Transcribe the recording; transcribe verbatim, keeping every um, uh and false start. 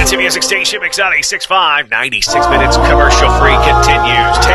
Music Station, Mix ninety-six point five, ninety-six minutes commercial free continues.